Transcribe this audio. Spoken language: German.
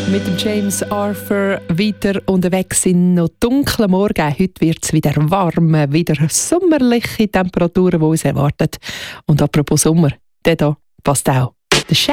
mit dem James Arthur weiter unterwegs sind. Noch dunkle Morgen. Heute wird es wieder warm, wieder sommerliche Temperaturen, die uns erwarten. Und apropos Sommer, der da passt auch